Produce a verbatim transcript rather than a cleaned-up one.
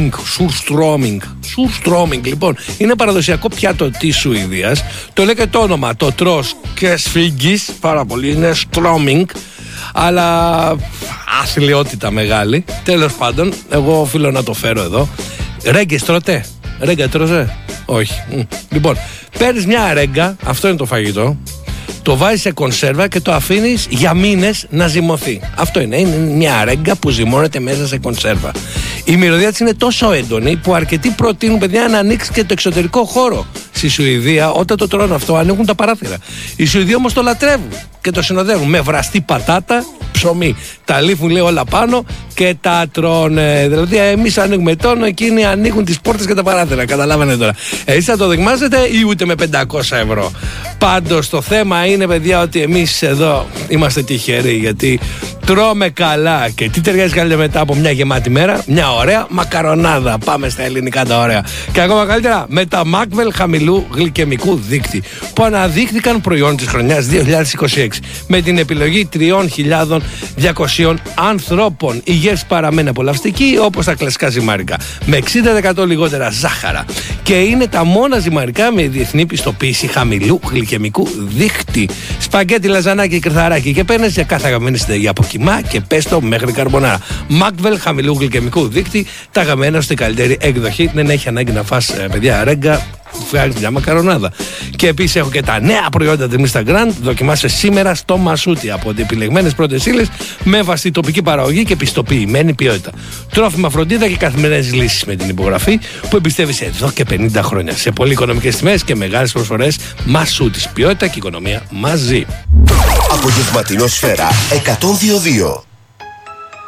Surströmming, Surströmming, Surströmming, λοιπόν, είναι παραδοσιακό πιάτο της Σουηδίας. Το λέει και το όνομα, το τρως και σφίγγις, πάρα πολύ, είναι Strömming, αλλά αθλιότητα μεγάλη. Τέλος πάντων, εγώ οφείλω να το φέρω εδώ. Ρέγγες τρώτε? Ρέγγα τρώσε? Όχι. Λοιπόν, παίρνεις μια ρέγγα, αυτό είναι το φαγητό, το βάζεις σε κονσέρβα και το αφήνεις για μήνες να ζυμωθεί. Αυτό είναι, είναι μια ρέγγα που ζυμώνεται μέσα σε κονσέρβα. Η μυρωδιά της είναι τόσο έντονη που αρκετοί προτείνουν, παιδιά, να ανοίξει και το εξωτερικό χώρο. Στη Σουηδία, όταν το τρώνε αυτό, ανοίγουν τα παράθυρα. Οι Σουηδοί όμως το λατρεύουν και το συνοδεύουν με βραστή πατάτα, ψωμί. Τα λίφουν, λέει, όλα πάνω και τα τρώνε. Δηλαδή, εμείς ανοίγουμε τόνο, εκείνοι ανοίγουν τις πόρτες και τα παράθυρα. Καταλάβανε τώρα. Εσείς θα το δοκιμάσετε ή ούτε με πεντακόσια ευρώ? Πάντως, το θέμα είναι, παιδιά, ότι εμείς εδώ είμαστε τυχεροί, γιατί τρώμε καλά. Και τι ταιριάζει καλύτερα μετά από μια γεμάτη μέρα? Μια ωραία μακαρονάδα. Πάμε στα ελληνικά τα ωραία. Και ακόμα καλύτερα με τα Macvel χαμηλού γλυκαιμικού δείκτη, που αναδείχθηκαν προϊόν της χρονιάς δύο χιλιάδες είκοσι έξι με την επιλογή τρεις χιλιάδες διακόσια ανθρώπων. Η γεύση παραμένει απολαυστική, όπως τα κλασικά ζυμαρικά, με εξήντα τοις εκατό λιγότερα ζάχαρα, και είναι τα μόνα ζυμαρικά με διεθνή πιστοποίηση χαμηλού γλυκαιμικού δείκτη. Σπαγκέτι, λαζανάκι, κρυθαράκι και πένες για κάθε αγαπημένη συνταγή, από κιμά και πέστο μέχρι καρμπονάρα. Macvel χαμηλού γλυκαιμικού δείκτη, τα αγαπημένα στην καλύτερη εκδοχή. Δεν έχει ανάγκη να φας, παιδιά, ρέγγα, φτιάχνεις μια μακαρονάδα. Και επίσης έχω και τα νέα προϊόντα της Mr Grand. Δοκιμάστε σήμερα στο Μασούτι, από επιλεγμένες πρώτες ύλες με βαστή τοπική παραγωγή και πιστοποιημένη ποιότητα. Τρόφιμα, φροντίδα και καθημερινές λύσεις με την υπογραφή που εμπιστεύεις εδώ και πενήντα χρόνια. Σε πολύ οικονομικές τιμές και μεγάλες προσφορές. Μασούτης, ποιότητα και οικονομία μαζί. Απογευματινό Σφαίρα εκατόν δύο κόμμα δύο.